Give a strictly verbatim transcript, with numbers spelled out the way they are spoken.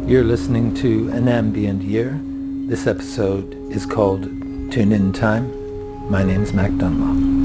You're listening to An Ambient Year. This episode is called Tune In Time. My name is Mac Dunlop.